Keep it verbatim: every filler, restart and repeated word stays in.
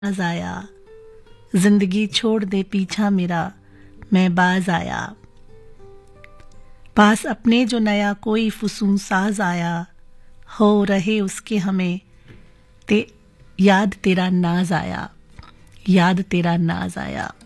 बाज आया, जिंदगी छोड़ दे पीछा मेरा, मैं बाज आया। पास अपने जो नया कोई फुसून साज आया, हो रहे उसके हमें ते याद तेरा नाज आया, याद तेरा नाज आया।